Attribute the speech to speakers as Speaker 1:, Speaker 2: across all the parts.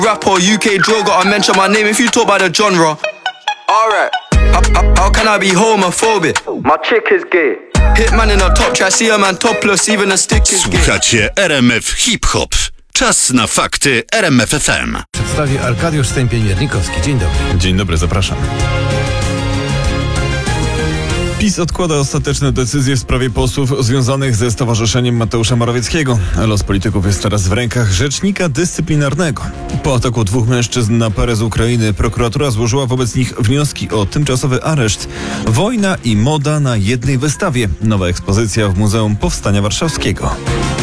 Speaker 1: Rapper, UK drill, gotta mention my name if you talk about the genre. Alright, how can I be homophobic? My chick is gay. Hitman in a top try, see a man topless, even a stick is gay.
Speaker 2: Słuchacie RMF Hip Hop. Czas na fakty RMF FM.
Speaker 3: Przedstawi Arkadiusz Stępień-Miernikowski. Dzień dobry.
Speaker 4: Dzień dobry, zapraszam. PiS odkłada ostateczne decyzje w sprawie posłów związanych ze Stowarzyszeniem Mateusza Morawieckiego. Los polityków jest teraz w rękach rzecznika dyscyplinarnego. Po ataku dwóch mężczyzn na parę z Ukrainy prokuratura złożyła wobec nich wnioski o tymczasowy areszt. Wojna i moda na jednej wystawie. Nowa ekspozycja w Muzeum Powstania Warszawskiego.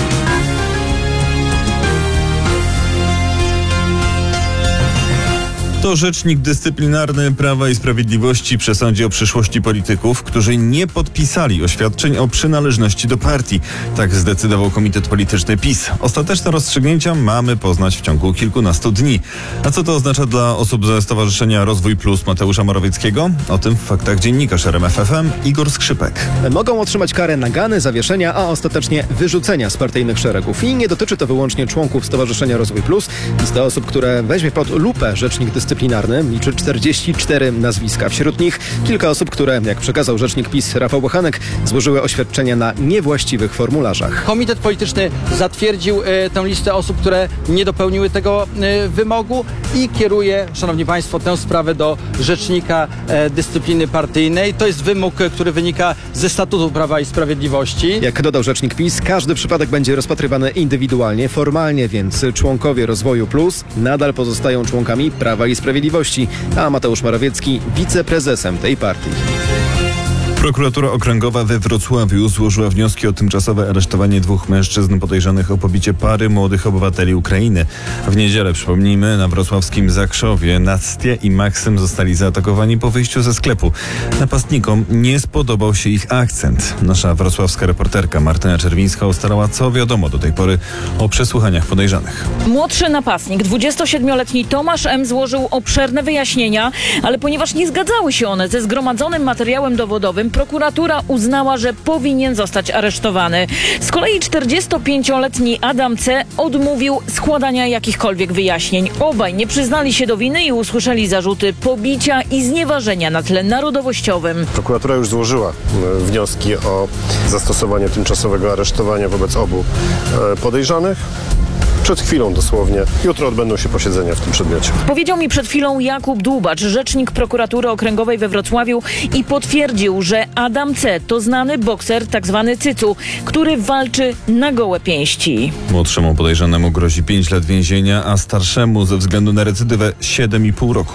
Speaker 4: To rzecznik dyscyplinarny Prawa i Sprawiedliwości przesądzi o przyszłości polityków, którzy nie podpisali oświadczeń o przynależności do partii. Tak zdecydował Komitet Polityczny PiS. Ostateczne rozstrzygnięcia mamy poznać w ciągu kilkunastu dni. A co to oznacza dla osób ze Stowarzyszenia Rozwój Plus Mateusza Morawieckiego? O tym w faktach dziennikarz RMF FM Igor Skrzypek.
Speaker 3: Mogą otrzymać karę nagany, zawieszenia, a ostatecznie wyrzucenia z partyjnych szeregów. I nie dotyczy to wyłącznie członków Stowarzyszenia Rozwój Plus. Lista osób, które weźmie pod lupę rzecznik dyscyplinarny, liczy 44 nazwiska. Wśród nich kilka osób, które, jak przekazał rzecznik PiS Rafał Bochanek, złożyły oświadczenia na niewłaściwych formularzach.
Speaker 5: Komitet Polityczny zatwierdził tę listę osób, które nie dopełniły tego wymogu i kieruje, szanowni państwo, tę sprawę do rzecznika dyscypliny partyjnej. To jest wymóg, który wynika ze statutu Prawa i Sprawiedliwości.
Speaker 3: Jak dodał rzecznik PiS, każdy przypadek będzie rozpatrywany indywidualnie, formalnie, więc członkowie Rozwoju Plus nadal pozostają członkami Prawa i Sprawiedliwości, a Mateusz Morawiecki wiceprezesem tej partii.
Speaker 4: Prokuratura Okręgowa we Wrocławiu złożyła wnioski o tymczasowe aresztowanie dwóch mężczyzn podejrzanych o pobicie pary młodych obywateli Ukrainy. W niedzielę, przypomnijmy, na wrocławskim Zakrzowie Nastia i Maksym zostali zaatakowani po wyjściu ze sklepu. Napastnikom nie spodobał się ich akcent. Nasza wrocławska reporterka Martyna Czerwińska ustalała, co wiadomo do tej pory o przesłuchaniach podejrzanych.
Speaker 6: Młodszy napastnik, 27-letni Tomasz M. złożył obszerne wyjaśnienia, ale ponieważ nie zgadzały się one ze zgromadzonym materiałem dowodowym, prokuratura uznała, że powinien zostać aresztowany. Z kolei 45-letni Adam C. odmówił składania jakichkolwiek wyjaśnień. Obaj nie przyznali się do winy i usłyszeli zarzuty pobicia i znieważenia na tle narodowościowym.
Speaker 7: Prokuratura już złożyła wnioski o zastosowanie tymczasowego aresztowania wobec obu podejrzanych. Przed chwilą dosłownie. Jutro odbędą się posiedzenia w tym przedmiocie.
Speaker 6: Powiedział mi przed chwilą Jakub Dłubacz, rzecznik prokuratury okręgowej we Wrocławiu i potwierdził, że Adam C. to znany bokser, tak zwany cycu, który walczy na gołe pięści.
Speaker 4: Młodszemu podejrzanemu grozi 5 lat więzienia, a starszemu ze względu na recydywę 7,5 roku.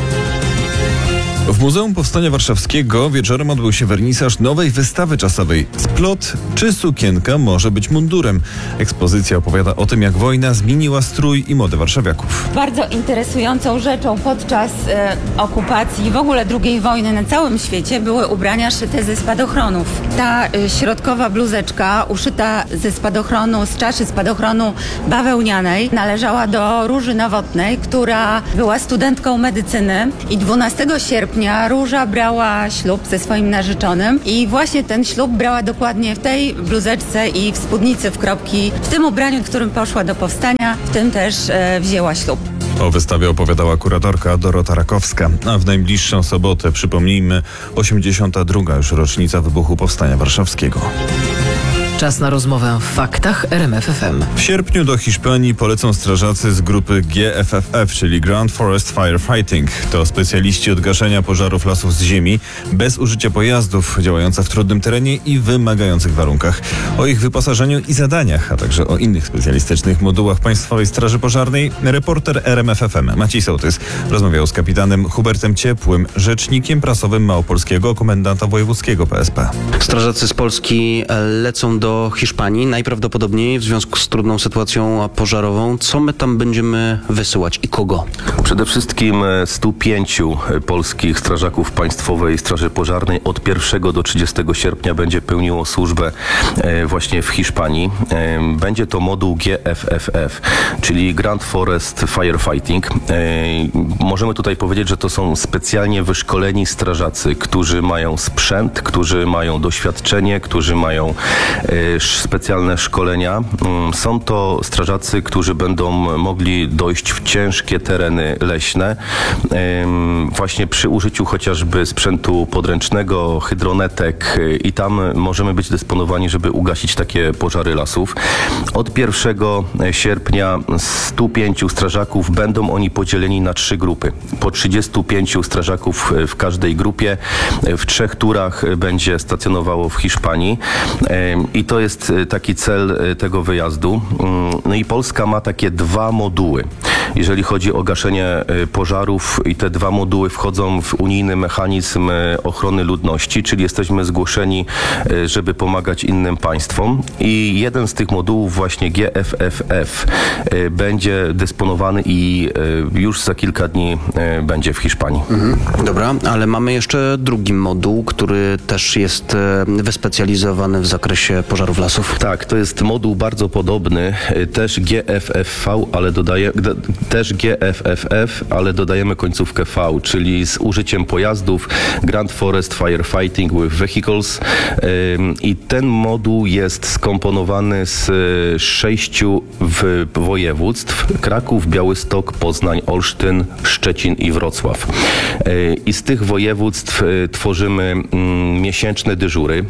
Speaker 4: W Muzeum Powstania Warszawskiego wieczorem odbył się wernisaż nowej wystawy czasowej Splot czy sukienka może być mundurem. Ekspozycja opowiada o tym, jak wojna zmieniła strój i modę warszawiaków.
Speaker 8: Bardzo interesującą rzeczą podczas okupacji, w ogóle II wojny na całym świecie były ubrania szyte ze spadochronów. Ta środkowa bluzeczka uszyta ze spadochronu, z czaszy spadochronu bawełnianej należała do Róży Nowotnej, która była studentką medycyny i 12 sierpnia Róża brała ślub ze swoim narzeczonym i właśnie ten ślub brała dokładnie w tej bluzeczce i w spódnicy w kropki, w tym ubraniu, w którym poszła do powstania, w tym też wzięła ślub.
Speaker 4: O wystawie opowiadała kuratorka Dorota Rakowska, a w najbliższą sobotę, przypomnijmy, 82. już rocznica wybuchu Powstania Warszawskiego.
Speaker 9: Czas na rozmowę w faktach RMF FM.
Speaker 4: W sierpniu do Hiszpanii polecą strażacy z grupy GFFF, czyli Ground Forest Firefighting. To specjaliści od gaszenia pożarów lasów z ziemi, bez użycia pojazdów, działające w trudnym terenie i wymagających warunkach. O ich wyposażeniu i zadaniach, a także o innych specjalistycznych modułach Państwowej Straży Pożarnej reporter RMF FM Maciej Sołtys rozmawiał z kapitanem Hubertem Ciepłym, rzecznikiem prasowym małopolskiego komendanta wojewódzkiego PSP.
Speaker 10: Strażacy z Polski lecą do Hiszpanii, najprawdopodobniej w związku z trudną sytuacją pożarową. Co my tam będziemy wysyłać i kogo?
Speaker 11: Przede wszystkim 105 polskich strażaków Państwowej Straży Pożarnej od 1 do 30 sierpnia będzie pełniło służbę właśnie w Hiszpanii. Będzie to moduł GFFF, czyli Grand Forest Firefighting. Możemy tutaj powiedzieć, że to są specjalnie wyszkoleni strażacy, którzy mają sprzęt, którzy mają doświadczenie, którzy mają specjalne szkolenia. Są to strażacy, którzy będą mogli dojść w ciężkie tereny leśne, właśnie przy użyciu chociażby sprzętu podręcznego, hydronetek i tam możemy być dysponowani, żeby ugasić takie pożary lasów. Od 1 sierpnia 105 strażaków będą oni podzieleni na 3 grupy. Po 35 strażaków w każdej grupie. W 3 turach będzie stacjonowało w Hiszpanii i to jest taki cel tego wyjazdu. No i Polska ma takie 2 moduły. Jeżeli chodzi o gaszenie pożarów i te 2 moduły wchodzą w unijny mechanizm ochrony ludności, czyli jesteśmy zgłoszeni, żeby pomagać innym państwom i jeden z tych modułów właśnie GFFF będzie dysponowany i już za kilka dni będzie w Hiszpanii.
Speaker 10: Dobra, ale mamy jeszcze drugi moduł, który też jest wyspecjalizowany w zakresie pożarów lasów.
Speaker 11: Tak, to jest moduł bardzo podobny, też GFFF, ale dodajemy końcówkę V, czyli z użyciem pojazdów Grand Forest Firefighting with Vehicles i ten moduł jest skomponowany z 6 województw: Kraków, Białystok, Poznań, Olsztyn, Szczecin i Wrocław. I z tych województw tworzymy miesięczne dyżury.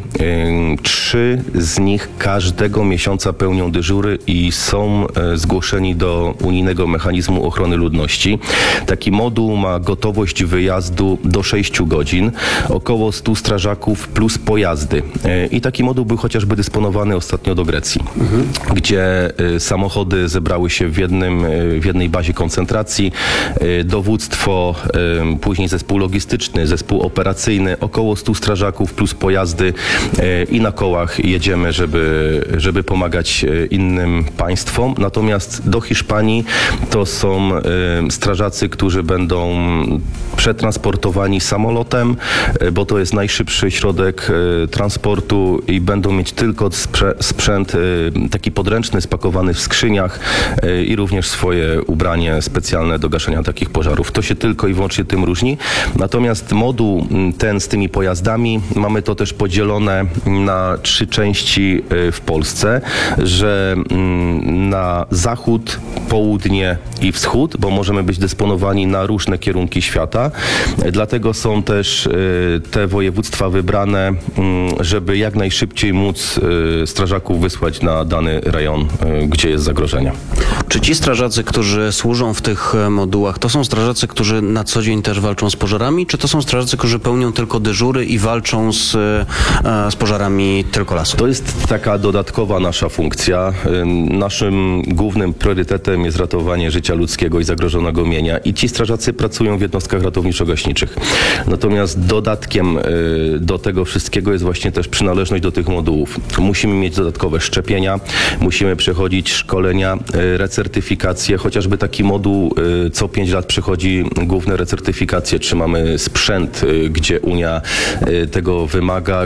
Speaker 11: 3 z nich każdego miesiąca pełnią dyżury i są zgłoszeni do unijnego mechanizmu ochrony ludności. Taki moduł ma gotowość wyjazdu do 6 godzin, około 100 strażaków plus pojazdy. I taki moduł był chociażby dysponowany ostatnio do Grecji, gdzie samochody zebrały się w jednej bazie koncentracji, dowództwo, później zespół logistyczny, zespół operacyjny, około 100 strażaków plus pojazdy i na kołach jedziemy, żeby pomagać innym państwom. Natomiast do Hiszpanii to są strażacy, którzy będą przetransportowani samolotem, bo to jest najszybszy środek transportu i będą mieć tylko sprzęt taki podręczny, spakowany w skrzyniach i również swoje ubranie specjalne do gaszenia takich pożarów. To się tylko i wyłącznie tym różni. Natomiast moduł ten z tymi pojazdami, mamy to też podzielone na 3 części w Polsce, że na zachód, południe i wschód, bo możemy być dysponowani na różne kierunki świata. Dlatego są też te województwa wybrane, żeby jak najszybciej móc strażaków wysłać na dany rejon, gdzie jest zagrożenie.
Speaker 10: Czy ci strażacy, którzy służą w tych modułach, to są strażacy, którzy na co dzień też walczą z pożarami, czy to są strażacy, którzy pełnią tylko dyżury i walczą z pożarami tylko lasu?
Speaker 11: To jest taka dodatkowa nasza funkcja. Naszym głównym priorytetem jest ratowanie życia ludzkiego i zagrożonego mienia i ci strażacy pracują w jednostkach ratowniczo-gaśniczych. Natomiast dodatkiem do tego wszystkiego jest właśnie też przynależność do tych modułów. Musimy mieć dodatkowe szczepienia, musimy przechodzić szkolenia, recertyfikacje, chociażby taki moduł co 5 lat przechodzi główne recertyfikacje, czy mamy sprzęt, gdzie Unia tego wymaga,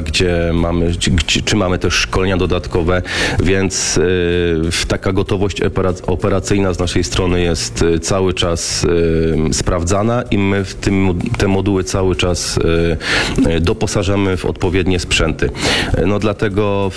Speaker 11: czy mamy też szkolenia dodatkowe, więc taka gotowość operacyjna z naszej strony jest cały czas sprawdzana i my te moduły cały czas doposażamy w odpowiednie sprzęty. No dlatego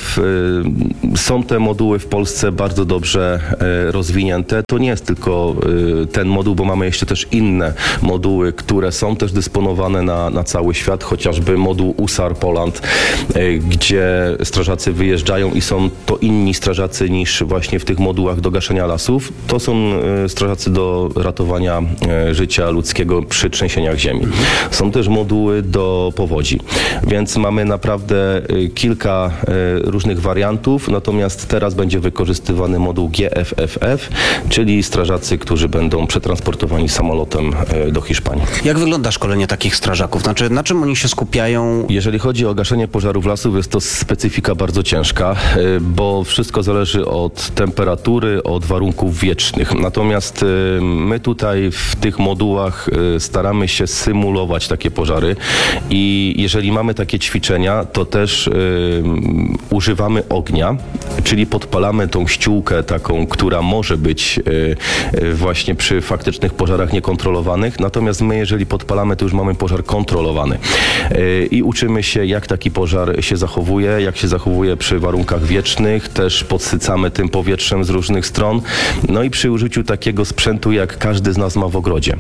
Speaker 11: są te moduły w Polsce bardzo dobrze rozwinięte. To nie jest tylko ten moduł, bo mamy jeszcze też inne moduły, które są też dysponowane na cały świat, chociażby moduł USAR Poland, gdzie strażacy wyjeżdżają i są to inni strażacy niż właśnie w tych modułach do gaszenia lasów. To są strażacy do ratowania życia ludzkiego przy trzęsieniach ziemi. Są też moduły do powodzi, więc mamy naprawdę kilka różnych wariantów, natomiast teraz będzie wykorzystywany moduł GFFF, czyli strażacy, którzy będą przetransportowani samolotem do Hiszpanii.
Speaker 10: Jak wygląda szkolenie takich strażaków? Znaczy, na czym oni się skupiają?
Speaker 11: Jeżeli chodzi o gaszenie pożarów lasów, jest to specyfika bardzo ciężka, bo wszystko zależy od temperatury, od warunków wietrznych. Natomiast Natomiast my tutaj w tych modułach staramy się symulować takie pożary i jeżeli mamy takie ćwiczenia, to też używamy ognia, czyli podpalamy tą ściółkę taką, która może być właśnie przy faktycznych pożarach niekontrolowanych. Natomiast my, jeżeli podpalamy, to już mamy pożar kontrolowany. I uczymy się, jak taki pożar się zachowuje, jak się zachowuje przy warunkach wiecznych. Też podsycamy tym powietrzem z różnych stron. No i przy użyciu takiego sprzętu, jak każdy z nas ma w ogrodzie.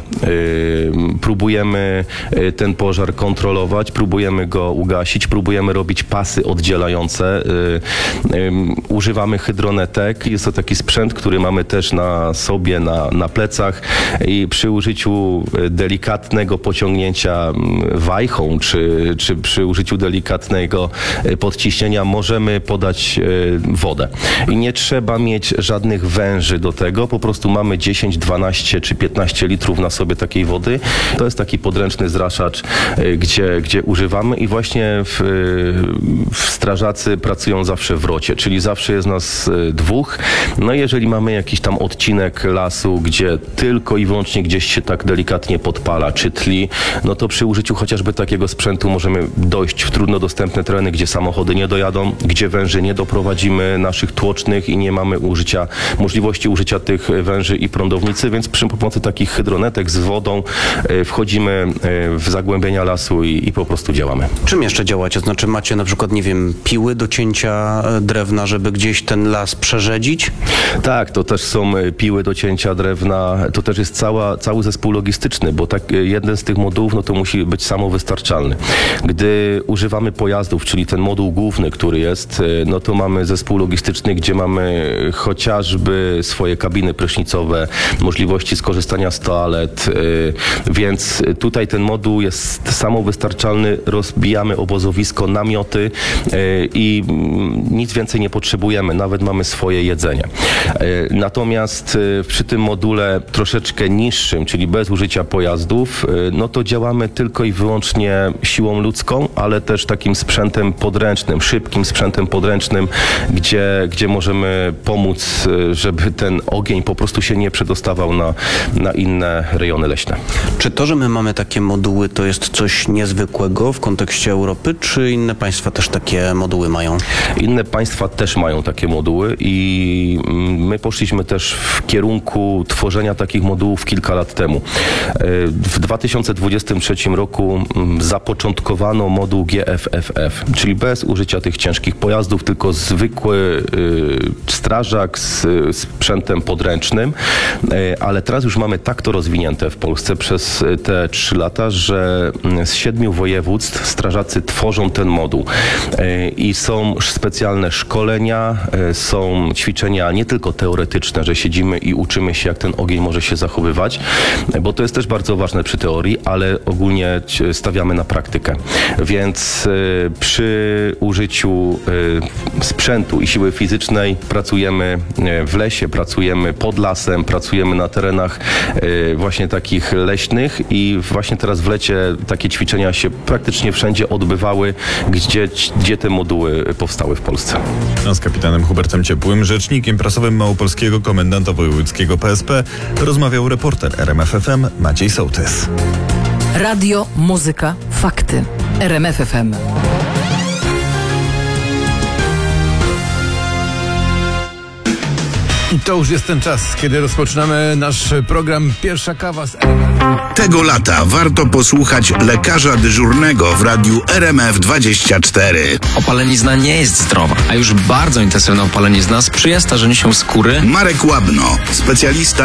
Speaker 11: Próbujemy ten pożar kontrolować, próbujemy go ugasić, próbujemy robić pasy oddzielające. Używamy hydronetek. Jest to taki sprzęt, który mamy też na sobie, na plecach i przy użyciu delikatnego pociągnięcia wajchą, czy przy użyciu delikatnego podciśnienia możemy podać wodę. I nie trzeba mieć żadnych węży do tego, po prostu mamy 10, 12 czy 15 litrów na sobie takiej wody. To jest taki podręczny zraszacz, gdzie używamy i właśnie strażacy pracują zawsze w rocie, czyli zawsze jest nas dwóch. No i jeżeli mamy jakiś tam odcinek lasu, gdzie tylko i wyłącznie gdzieś się tak delikatnie podpala czy tli, no to przy użyciu chociażby takiego sprzętu możemy dojść w trudno dostępne tereny, gdzie samochody nie dojadą, gdzie węży nie doprowadzimy naszych tłocznych i nie mamy możliwości użycia tych węży i prądownicy, więc przy pomocy takich hydronetek z wodą wchodzimy w zagłębienia lasu i po prostu działamy.
Speaker 10: Czym jeszcze działacie? Znaczy macie na przykład, nie wiem, piły do cięcia drewna, żeby gdzieś ten las przerzedzić?
Speaker 11: Tak, to też są piły do cięcia drewna, to też jest cały zespół logistyczny, bo tak jeden z tych modułów, no to musi być samowystarczalny. Gdy używamy pojazdów, czyli ten moduł główny, który jest, no to mamy zespół logistyczny, gdzie mamy chociażby swoje kabiny prysznicowe, możliwości skorzystania z toalet, więc tutaj ten moduł jest samowystarczalny, rozbijamy obozowisko, namioty i nic więcej nie potrzebujemy, nawet mamy swoje jedzenie. Natomiast przy tym module troszeczkę niższym, czyli bez użycia pojazdów, no to działamy tylko i wyłącznie siłą ludzką, ale też takim sprzętem podręcznym, szybkim sprzętem podręcznym, gdzie możemy pomóc, żeby ten ogień po prostu się nie przedostawał na inne rejony leśne.
Speaker 10: Czy to, że my mamy takie moduły, to jest coś niezwykłego w kontekście Europy, czy inne państwa też takie moduły mają?
Speaker 11: Inne państwa też mają takie moduły i my poszliśmy też w kierunku tworzenia takich modułów kilka lat temu. W 2023 roku zapoczątkowano moduł GFFF, czyli bez użycia tych ciężkich pojazdów, tylko zwykły strażak z sprzętem podręcznym, ale teraz już mamy tak to rozwinięte w Polsce przez te 3 lata, że z 7 województw strażacy tworzą ten moduł i są specjalne szkolenia, są ćwiczenia nie tylko teoretyczne, że siedzimy i uczymy się, jak ten ogień może się zachowywać, bo to jest też bardzo ważne przy teorii, ale ogólnie stawiamy na praktykę. Więc przy użyciu sprzętu i siły fizycznej pracujemy w lesie, pracujemy pod lasem, pracujemy na terenach właśnie takich leśnych i właśnie teraz w lecie takie ćwiczenia się praktycznie wszędzie odbywały, gdzie te moduły powstały w Polsce.
Speaker 4: A z kapitanem Hubertem Ciepłym, rzecznikiem prasowym Małopolskiego Komendanta Wojewódzkiego PSP, rozmawiał reporter RMF FM Maciej Sołtys.
Speaker 9: Radio, muzyka, fakty. RMF FM.
Speaker 12: I to już jest ten czas, kiedy rozpoczynamy nasz program Pierwsza kawa z
Speaker 2: Tego lata warto posłuchać lekarza dyżurnego w radiu RMF24.
Speaker 13: Opalenizna nie jest zdrowa, a już bardzo intensywna opalenizna sprzyja starzeniu się skóry.
Speaker 2: Marek Łabno, specjalista